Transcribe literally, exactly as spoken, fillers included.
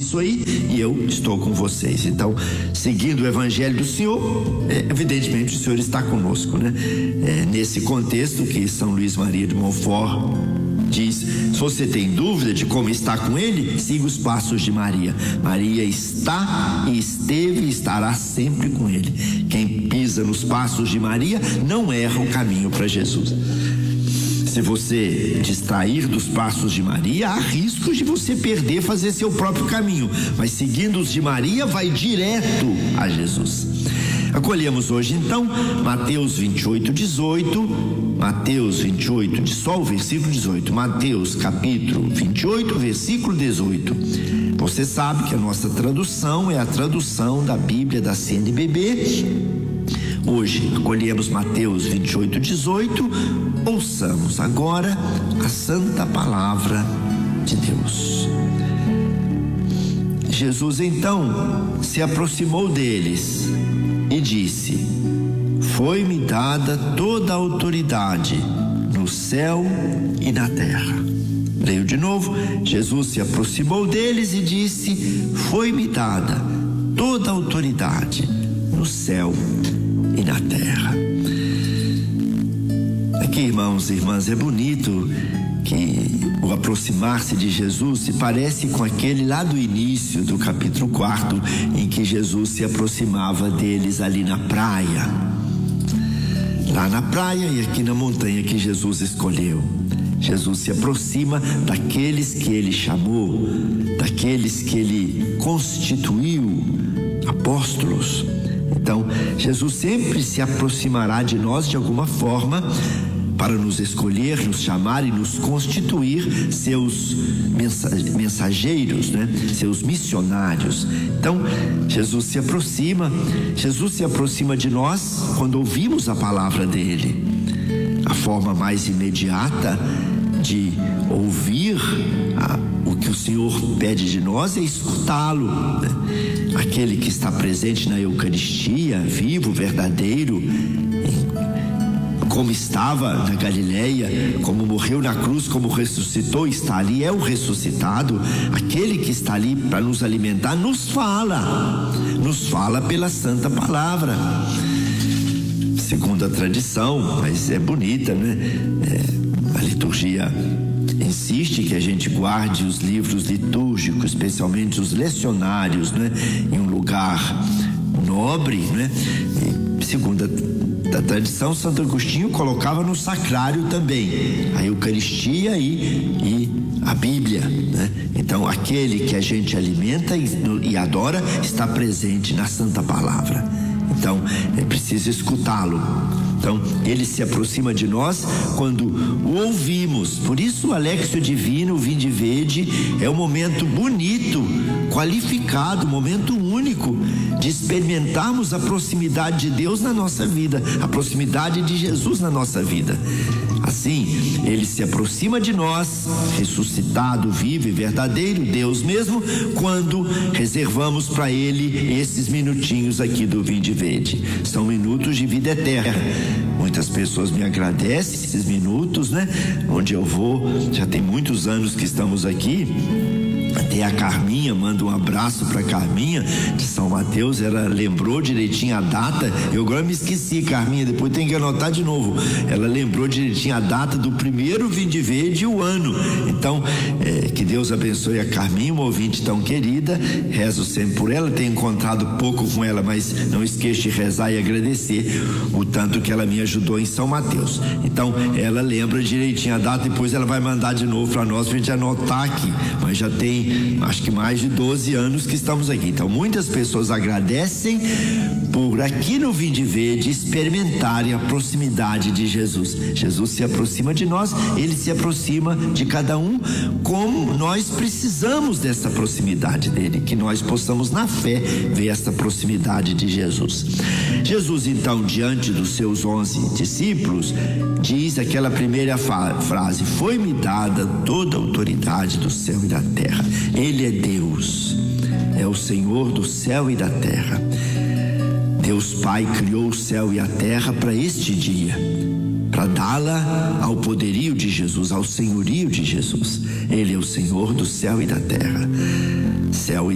isso aí e eu estou com vocês. Então, seguindo o evangelho do Senhor, é, evidentemente o Senhor está conosco, né? É, nesse contexto que São Luís Maria de Montfort diz: se você tem dúvida de como está com ele, siga os passos de Maria. Maria está e esteve e estará sempre com ele. Quem pisa nos passos de Maria não erra o caminho para Jesus. Se você distrair dos passos de Maria, há riscos de você perder, fazer seu próprio caminho, mas seguindo os de Maria, vai direto a Jesus. Acolhemos hoje então Mateus vinte e oito, dezoito, Mateus vinte e oito, só o versículo dezoito, Mateus capítulo vinte e oito, versículo dezoito. Você sabe que a nossa tradução é a tradução da Bíblia da C N B B. Hoje acolhemos Mateus vinte e oito, dezoito. Ouçamos agora a santa palavra de Deus. Jesus então se aproximou deles e disse: foi-me dada toda a autoridade no céu e na terra. Leio de novo. Jesus se aproximou deles e disse: foi-me dada toda a autoridade no céu e na terra. Aqui, irmãos e irmãs, é bonito que o aproximar-se de Jesus se parece com aquele lá do início do capítulo quarto, em que Jesus se aproximava deles ali na praia. Lá na praia e aqui na montanha que Jesus escolheu. Jesus se aproxima daqueles que ele chamou, daqueles que ele constituiu apóstolos. Então, Jesus sempre se aproximará de nós de alguma forma para nos escolher, nos chamar e nos constituir seus mensageiros, né? Seus missionários. Então, Jesus se aproxima, Jesus se aproxima de nós quando ouvimos a palavra dele. A forma mais imediata de ouvir a, o que o Senhor pede de nós é escutá-lo, né? Aquele que está presente na Eucaristia, vivo, verdadeiro, como estava na Galileia, como morreu na cruz, como ressuscitou, está ali, é o ressuscitado. Aquele que está ali para nos alimentar nos fala, nos fala pela santa palavra. Segundo a tradição, mas é bonita, né? É, a liturgia insiste que a gente guarde os livros litúrgicos, especialmente os lecionários, né? Em um lugar nobre, né? E, segundo a, a tradição, Santo Agostinho colocava no sacrário também a Eucaristia e, e a Bíblia, né? Então, aquele que a gente alimenta e, e adora está presente na Santa Palavra. Então, é preciso escutá-lo. Então, ele se aproxima de nós quando o ouvimos. Por isso, o Alexio Divino, o Vinde Vede, é um momento bonito, qualificado, momento único de experimentarmos a proximidade de Deus na nossa vida, a proximidade de Jesus na nossa vida. Assim, ele se aproxima de nós, ressuscitado, vivo e verdadeiro, Deus mesmo, quando reservamos para ele esses minutinhos aqui do Vinde Vede. São minutos de vida eterna. Muitas pessoas me agradecem esses minutos, né? Onde eu vou, já tem muitos anos que estamos aqui. Até a Carminha, manda um abraço para Carminha de São Mateus. Ela lembrou direitinho a data. Eu agora me esqueci, Carminha, depois tem que anotar de novo. Ela lembrou direitinho a data do primeiro Vinde Vede e o ano. Então, é, que Deus abençoe a Carminha, uma ouvinte tão querida. Rezo sempre por ela, tenho encontrado pouco com ela, mas não esqueça de rezar e agradecer o tanto que ela me ajudou em São Mateus. Então, ela lembra direitinho a data, depois ela vai mandar de novo para nós, pra gente anotar aqui. Mas já tem acho que mais de doze anos que estamos aqui. Então, muitas pessoas agradecem por aqui no Vinde Vede experimentarem a proximidade de Jesus. Jesus se aproxima de nós, ele se aproxima de cada um, como nós precisamos dessa proximidade dele, que nós possamos na fé ver essa proximidade de Jesus. Jesus, então, diante dos seus onze discípulos, diz aquela primeira frase: foi-me dada toda a autoridade do céu e da terra. Ele é Deus, é o Senhor do céu e da terra. Deus Pai criou o céu e a terra para este dia, para dá-la ao poderio de Jesus, ao senhorio de Jesus. Ele é o Senhor do céu e da terra. Céu e